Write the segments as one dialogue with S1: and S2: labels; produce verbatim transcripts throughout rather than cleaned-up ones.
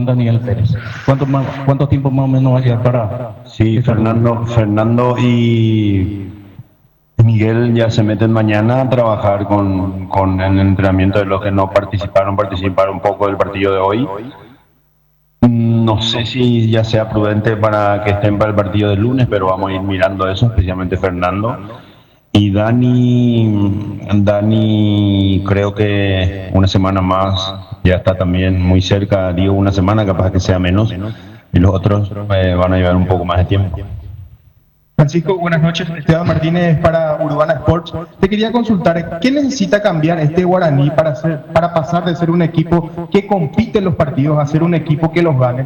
S1: Juan Daniel Pérez. ¿Cuánto, más, ¿Cuánto tiempo más o menos va a llevar para...?
S2: Sí, Fernando, Fernando y Miguel ya se meten mañana a trabajar con, con el entrenamiento de los que no participaron, participar un poco del partido de hoy. No sé si ya sea prudente para que estén para el partido del lunes, pero vamos a ir mirando eso, especialmente Fernando. Y Dani, Dani creo que una semana más ya está también muy cerca, digo una semana, capaz que sea menos, y los otros eh, van a llevar un poco más de tiempo.
S3: Francisco, buenas noches. Esteban Martínez para Urbana Sports. Te quería consultar, ¿qué necesita cambiar este Guaraní para, ser, para pasar de ser un equipo que compite en los partidos a ser un equipo que los gane?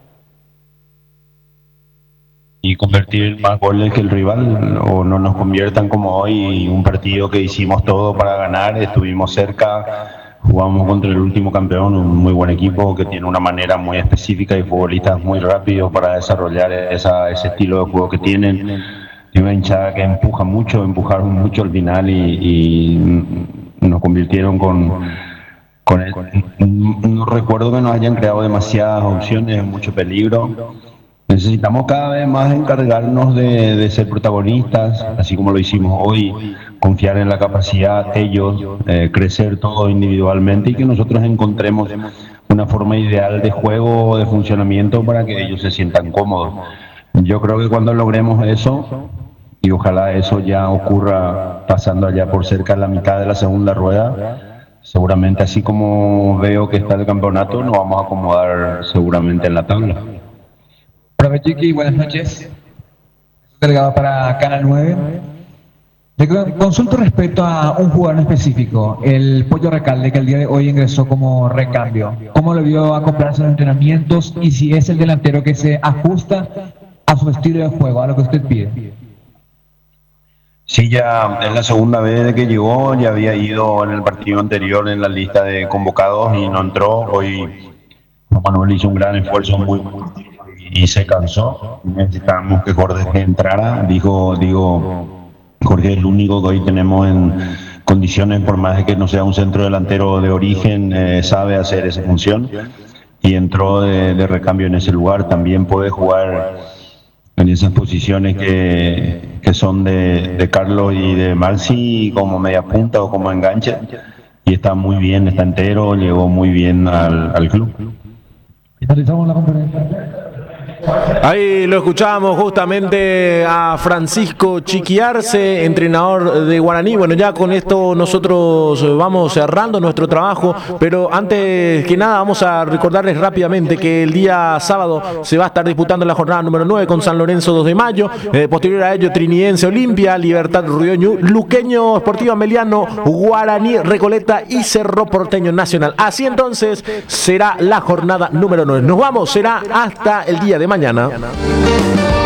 S2: Y convertir más goles que el rival, o no nos conviertan como hoy, un partido que hicimos todo para ganar, estuvimos cerca, jugamos contra el último campeón, un muy buen equipo que tiene una manera muy específica y futbolistas muy rápidos para desarrollar esa, ese estilo de juego que tienen, y una hinchada que empuja mucho, empujaron mucho al final y, y nos convirtieron con... con el, no recuerdo que nos hayan creado demasiadas opciones, mucho peligro. Necesitamos cada vez más encargarnos de, de ser protagonistas, así como lo hicimos hoy, confiar en la capacidad de ellos, eh, crecer todo individualmente y que nosotros encontremos una forma ideal de juego o de funcionamiento para que ellos se sientan cómodos. Yo creo que cuando logremos eso, y ojalá eso ya ocurra pasando allá por cerca de la mitad de la segunda rueda, seguramente así como veo que está el campeonato, nos vamos a acomodar seguramente en la tabla.
S4: Profe Chiqui, buenas noches. Delegado para Canal nueve. Le consulto respecto a un jugador en específico, el Pollo Recalde, que el día de hoy ingresó como recambio. ¿Cómo lo vio acoplarse a los entrenamientos y si es el delantero que se ajusta a su estilo de juego, a lo que usted pide?
S2: Sí, ya es la segunda vez que llegó, ya había ido en el partido anterior en la lista de convocados y no entró. Hoy Juan Manuel hizo un gran esfuerzo muy, muy y se cansó. Necesitábamos que Jorge entrara. Dijo, digo, Jorge es el único que hoy tenemos en condiciones, por más de que no sea un centro delantero de origen, eh, sabe hacer esa función y entró de, de recambio en ese lugar. También puede jugar en esas posiciones que, que son de, de Carlos y de Marci, como media punta o como enganche, y está muy bien, está entero, llegó muy bien al, al club.
S4: Finalizamos la conferencia.
S5: Ahí lo escuchábamos justamente a Francisco Chiqui Arce, entrenador de Guaraní. Bueno, ya con esto nosotros vamos cerrando nuestro trabajo, pero antes que nada vamos a recordarles rápidamente que el día sábado se va a estar disputando la jornada número nueve con San Lorenzo dos de mayo, eh, posterior a ello Trinidense Olimpia, Libertad Rioño, Luqueño Sportivo Ameliano, Guaraní Recoleta y Cerro Porteño Nacional. Así entonces será la jornada número nueve. Nos vamos, será hasta el día de mañana.